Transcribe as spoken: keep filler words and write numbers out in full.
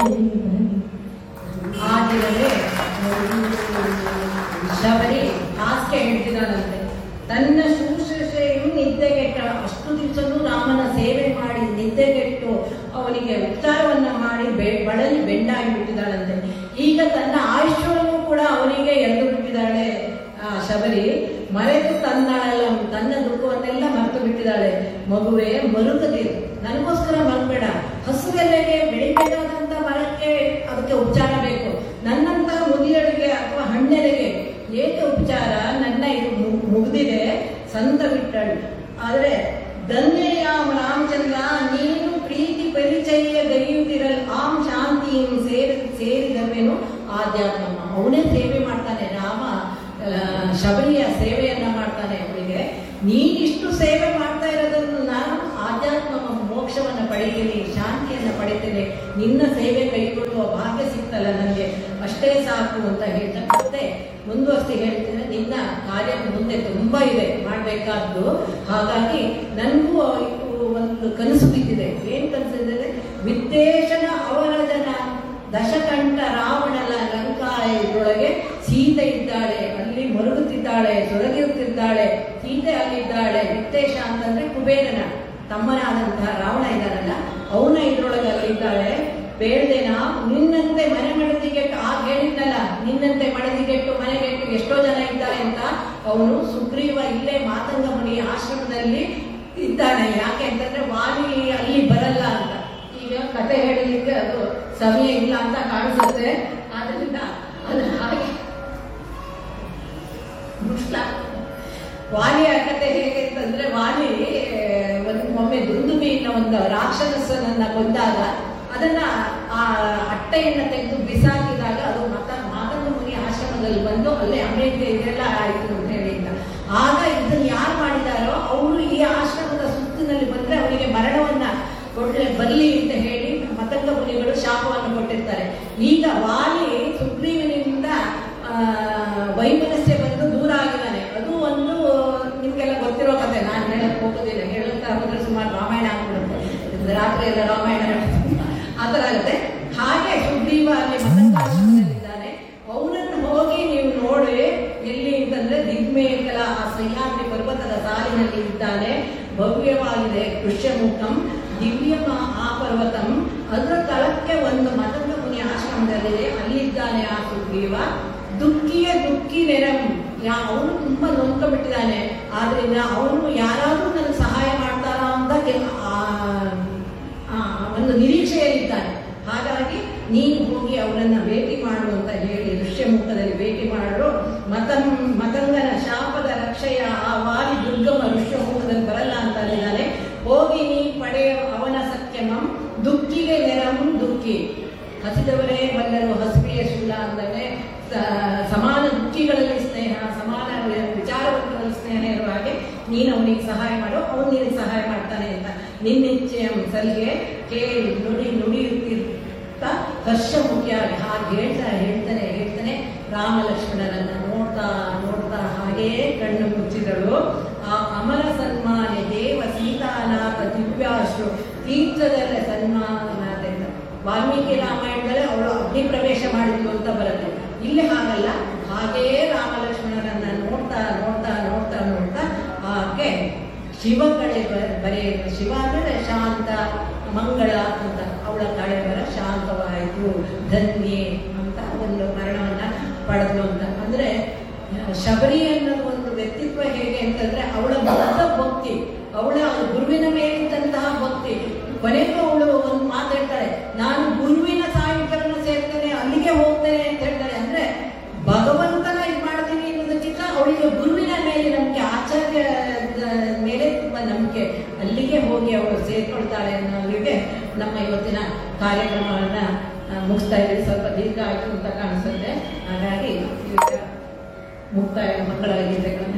ಆ ದಿನವೇ ಶಬರಿ ಹಾಸ್ಯ ಹೇಳ್ತಿದ್ದಾಳಂತೆ. ತನ್ನ ಶುಶ್ರೂಷೆಯನ್ನು ನಿದ್ದೆಗೆಟ್ಟ ಅಷ್ಟು ದಿವಸನೂ ರಾಮನ ಸೇವೆ ಮಾಡಿ ನಿದ್ದೆಗೆಟ್ಟು ಅವನಿಗೆ ಉಪಚಾರವನ್ನ ಮಾಡಿ ಬೆ ಬಳಲಿ ಬೆಂಡಾಗಿ ಬಿಟ್ಟಿದ್ದಾಳಂತೆ. ಈಗ ತನ್ನ ಆಯುಷ್ಯವನ್ನು ಕೂಡ ಅವನಿಗೆ ಎಳೆದು ಬಿಟ್ಟಿದ್ದಾಳೆ ಆ ಶಬರಿ. ಮರೆತು ತನ್ನಳ ತನ್ನ ದುಃಖವನ್ನೆಲ್ಲ ಮರೆತು ಬಿಟ್ಟಿದ್ದಾಳೆ. ಮಗುವೆ ಮರುಗದಿರು, ನನಗೋಸ್ಕರ ಮಲ್ಬೇಡ. ಹಸುವೆಲೆಗೆ ಬೆಳಿಬೇಕಾದಂತ ಮರಕ್ಕೆ ಅದಕ್ಕೆ ಉಪಚಾರ ಬೇಕು. ನನ್ನಂತ ಮುದಿಯಳಿಗೆ ಅಥವಾ ಹಣ್ಣೆಲೆಗೆ ಏಕೆ ಉಪಚಾರ? ನನ್ನ ಇದು ಮುಗಿದಿದೆ ಸಂತ ಬಿಟ್ಟಳು. ಆದ್ರೆ ಧನ್ಯಯಾಮ ರಾಮಚಂದ್ರ, ನೀನು ಪ್ರೀತಿ ಪರಿಚಯ ಗೈಯುತ್ತಿರಲು ಆಂ ಶಾಂತಿಯನ್ನು ಸೇರಿ ಸೇರಿದವೇನು ಆಧ್ಯಾತ್ಮ. ಅವನೇ ಸೇವೆ ಮಾಡ್ತಾನೆ, ರಾಮ ಶಬರಿಯ ಸೇವೆಯನ್ನ ಮಾಡ್ತಾನೆ ಅವನಿಗೆ. ನೀನಿಷ್ಟು ಸೇವೆ ಮಾಡ್ತಾ ಇರೋದನ್ನು ನಾನು ಆಧ್ಯಾತ್ಮ ಮೋಕ್ಷವನ್ನ ಪಡಿತೀನಿ, ಶಾಂತಿಯನ್ನ ಪಡಿತೀನಿ, ನಿನ್ನ ಸೇವೆ ಕೈಗೊಳ್ಳುವ ಭಾಗ್ಯ ಸಿಗ್ತಲ್ಲ ನನಗೆ, ಅಷ್ಟೇ ಸಾಕು ಅಂತ ಹೇಳ್ತಾ ಮತ್ತೆ ಮುಂದುವರಿಸಿ ಹೇಳ್ತೀನಿ. ನಿನ್ನ ಕಾರ್ಯ ಮುಂದೆ ತುಂಬಾ ಇದೆ ಮಾಡಬೇಕಾದ್ದು. ಹಾಗಾಗಿ ನನಗೂ ಒಂದು ಕನಸು ಬಿದ್ದಿದೆ. ಏನ್ ಕನಸು ಇದೆ? ವಿದ್ದೇಶನ ಅವರ ಜನ ದಶಕಂಠ ರಾವಣನ ಲಂಕಾ ಇದರೊಳಗೆ ಸೀತೆ ಇದ್ದಾಳೆ, ಅಲ್ಲಿ ಮರುಗುತ್ತಿದ್ದಾಳೆ, ಸೊರಗಿರುತ್ತಿದ್ದಾಳೆ. ಸೀತೆ ಅಲ್ಲಿದ್ದಾಳೆ. ವಿತ್ತೇಶ ಅಂತಂದ್ರೆ ಕುಬೇರನ ತಮ್ಮನಾದಂತಹ ರಾವಣ ಇದ್ದಾನಲ್ಲ, ಅವನ ಇದ್ರೊಳಗೆ ಅಲ್ಲಿದ್ದಾಳೆ. ಬೇಡ್ದೇನ ನಿನ್ನಂತೆ ಮನೆ ಮಡದಿಗೆಟ್ಟು, ಆಗ ಹೇಳಿದ್ನಲ್ಲ ನಿನ್ನಂತೆ ಮಡದಿಗೆಟ್ಟು ಮನೆಗೆಟ್ಟು ಎಷ್ಟೋ ಜನ ಇದ್ದಾರೆ ಅಂತ. ಅವನು ಸುಗ್ರೀವ ಇಲ್ಲೇ ಮಾತಂಗ ಮುನಿ ಆಶ್ರಮದಲ್ಲಿ ಇದ್ದಾನೆ. ಯಾಕೆ ಅಂತಂದ್ರೆ ವಾಲಿ ಅಲ್ಲಿ ಬರಲ್ಲ ಅಂತ. ಈಗ ಕತೆ ಹೇಳಲಿಕ್ಕೆ ಅದು ಸಮಯ ಇಲ್ಲ ಅಂತ ಕಾಣಿಸುತ್ತೆ. ಆದ್ರಿಂದ ಅದು ಹಾಗೆ ವಾಲಿಯ ಕತೆ ಹೇಗೆ ಅಂತಂದ್ರೆ, ವಾಲಿ ಒಂದು ಒಮ್ಮೆ ದುಂದುಬಿನ ಒಂದು ರಾಕ್ಷಸನನ್ನ ಕೊಂದಾಗ ಅದನ್ನ ಆ ಅಟ್ಟೆಯನ್ನ ತೆಗೆದು ಬಿಸಾಕಿದಾಗ ಅದು ಮತ ಮಾತಂಗ ಮುನಿ ಆಶ್ರಮದಲ್ಲಿ ಬಂದು ಅಲ್ಲೇ ಅಮೇರಿಕ ಇದೆಲ್ಲ ಆಯ್ತು ಅಂತ ಹೇಳಿಲ್ಲ. ಆಗ ಇದನ್ನ ಯಾರು ಮಾಡಿದಾರೋ ಅವರು ಈ ಆಶ್ರಮದ ಸುತ್ತಿನಲ್ಲಿ ಬಂದ್ರೆ ಅವರಿಗೆ ಮರಣವನ್ನ ಕೊಡ್ಲೆ ಬರ್ಲಿ ಅಂತ ಹೇಳಿ ಮತಂಗ ಮುನಿಗಳು ಶಾಪವನ್ನು ಕೊಟ್ಟಿರ್ತಾರೆ. ಈಗ ವಾಲಿ ಸುಗ್ರೀವನಿಂದ ಆ ವೈಮನಸ್ಯ ಬಂದು ದೂರ ಆಗಿದ್ದಾನೆ. ಅದು ಒಂದು ನಿಮ್ಗೆಲ್ಲ ಗೊತ್ತಿರೋ ಕತೆ, ನಾನು ಹೇಳಕ್ ಹೋಗೋದಿಲ್ಲ. ಹೇಳುತ್ತಾ ಹೋದ್ರೆ ಸುಮಾರು ರಾಮಾಯಣ ಆಗ್ಬಿಡುತ್ತೆ, ರಾತ್ರಿ ಎಲ್ಲ ರಾಮಾಯಣ ಆ ಥರ ಆಗುತ್ತೆ. ಹಾಗೆ ಸುಗ್ರೀವ ಅಲ್ಲಿ ಮತಂಗಾಶ್ರಮದಲ್ಲಿದ್ದಾನೆ. ಅವನನ್ನು ಹೋಗಿ ನೀವು ನೋಡಿ ಎಲ್ಲಿ ಅಂತಂದ್ರೆ ದಿಗ್ಮೇಕಲ ಆ ಸಹ್ಯಾದ್ರಿ ಪರ್ವತದ ಸಾಲಿನಲ್ಲಿ ಇದ್ದಾನೆ. ಭವ್ಯವಾಗಿದೆ ಕೃಷ್ಯಮುಖಂ ದಿವ್ಯಮ ಆ ಪರ್ವತಂ. ಅದರ ತಳಕ್ಕೆ ಒಂದು ಮತಂಗ ಮುನಿ ಆಶ್ರಮದಲ್ಲಿದೆ, ಅಲ್ಲಿದ್ದಾನೆ ಆ ಸುಗ್ರೀವ. ದುಃಖಿಯ ದುಃಖಿ ನೆರಂ, ಯಾ ಅವನು ತುಂಬಾ ನೊಂದ್ಕೊಂಡ್ಬಿಟ್ಟಿದ್ದಾನೆ. ಆದ್ರಿಂದ ಅವನು ಯಾರಾದ್ರೂ ನನಗೆ ಸಹಾಯ ಮಾಡ್ತಾರ ಅಂತ ಒಂದು ನಿರೀಕ್ಷೆಯಲ್ಲಿದ್ದಾನೆ. ಹಾಗಾಗಿ ನೀನು ಹೋಗಿ ಅವರನ್ನ ಭೇಟಿ ಮಾಡು ಅಂತ ಹೇಳಿ ಋಷ್ಯಮುಖದಲ್ಲಿ ಭೇಟಿ ಮಾಡಲು ಮತಂ ಮತಂಗನ ಶಾಪದ ರಕ್ಷೆಯ ಆ ವಾಲಿ ದುರ್ಗಮ ಋಷ್ಯಮುಖದಲ್ಲಿ ಬರಲ್ಲ ಅಂತ ಹೇಳಿದ್ದಾನೆ. ಹೋಗಿ ನೀ ಪಡೆಯ ಅವನ ಸತ್ಯಮಂ ದುಃಖಿಗೆ ನೆರಂ ದುಃಖಿ. ಹಸಿದವರೇ ಬಲ್ಲರು ಹಸಿವೆಯ ಶುಲ್ಲ ಅಂದರೆ ಸಮಾನ ದುಃಖಿಗಳಲ್ಲಿ ಸ್ನೇಹ, ಸಮಾನ ವಿಚಾರವಂತರಲ್ಲಿ ಸ್ನೇಹ ಇರುವ ಹಾಗೆ ನೀನು ಅವನಿಗೆ ಸಹಾಯ ಮಾಡು, ಅವನು ನಿನಗೆ ಸಹಾಯ ಮಾಡ್ತಾನೆ ಅಂತ. ನಿನ್ನಿಚ್ಛೆಯ ಸಲಿಗೆ ಕೇಳಿ ನುಡಿ ನುಡಿಯುತ್ತಿರ್ತಾ ಹರ್ಷಮುಖಿಯಾಗಿ ಹಾಗೆ ಹೇಳ್ತಾ ಹೇಳ್ತಾನೆ ಹೇಳ್ತಾನೆ ರಾಮ ಲಕ್ಷ್ಮಣರನ್ನ ನೋಡ್ತಾ ನೋಡ್ತಾ ಹಾಗೇ ಕಣ್ಣು ಮುಚ್ಚಿದಳು. ಆ ಅಮರ ಸನ್ಮಾನ ದೇವ ಸೀತಾನಾಥ ದಿವ್ಯಾಶ್ರು ತೀರ್ಥದಲ್ಲೇ ಸನ್ಮಾನನಾಥ. ವಾಲ್ಮೀಕಿ ರಾಮಾಯಣದಲ್ಲೇ ಅವಳು ಅಗ್ನಿ ಪ್ರವೇಶ ಮಾಡಿದ್ಲು ಅಂತ ಬರುತ್ತೆ. ಇಲ್ಲಿ ಹಾಗಲ್ಲ, ಹಾಗೇ ರಾಮ ಲಕ್ಷ್ಮಣರನ್ನ ನೋಡ್ತಾ ನೋಡ್ತಾ ನೋಡ್ತಾ ನೋಡ್ತಾ ಆಕೆ ಶಿವ ಕಡೆ ಬರೆಯ ಶಿವ ಅಂದರೆ ಶಾಂತ ಮಂಗಳ ಅಂತ, ಅವಳ ಕಡೆ ಬರ ಶಾಂತವಾಯಿತು ಧನ್ಯೆ ಅಂತ ಒಂದು ಮರಣವನ್ನ ಪಡೆದ್ಲು ಅಂತ. ಅಂದ್ರೆ ಶಬರಿ ಅನ್ನೋದು ಒಂದು ವ್ಯಕ್ತಿತ್ವ ಹೇಗೆ ಅಂತಂದ್ರೆ ಅವಳ ಮೊದಲ ಭಕ್ತಿ, ಅವಳ ಗುರುವಿನ ಮೇಲಿದ್ದಂತಹ ಭಕ್ತಿ. ಕೊನೆಗೂ ಅವಳು ಒಂದು ಮಾತು ಹೇಳ್ತಾಳೆ, ನಾನು ಗುರುವಿನ ಸಾಯುಜ್ಯವನ್ನು ಸೇರ್ತೇನೆ, ಅಲ್ಲಿಗೆ ಹೋಗ್ತೇನೆ ಅಂತ ಹೇಳ್ತಾಳೆ. ಅಂದ್ರೆ ಭಗವಂತನ ಇದು ಮಾಡ್ತೀನಿ ಅನ್ನೋದಕ್ಕಿಂತ ಅವಳಿಗೆ ಗುರುವಿನ ಮೇಲೆ ನಂಬಿಕೆ, ಆಚಾರ್ಯ ಮೇಲೆ ತುಂಬಾ ನಂಬಿಕೆ, ಅಲ್ಲಿಗೆ ಹೋಗಿ ಅವಳು ಸೇರ್ಕೊಳ್ತಾಳೆ ಅನ್ನೋರಿಗೆ ನಮ್ಮ ಇವತ್ತಿನ ಕಾರ್ಯಕ್ರಮವನ್ನ ಮುಗಿಸ್ತಾ ಇದ್ದೀವಿ. ಸ್ವಲ್ಪ ದೀರ್ಘ ಆಯ್ತು ಅಂತ ಕಾಣಿಸುತ್ತೆ. ಹಾಗಾಗಿ ಮುಕ್ತಾಯ ಮಂಗಳ ಗೀತೆಗಳನ್ನು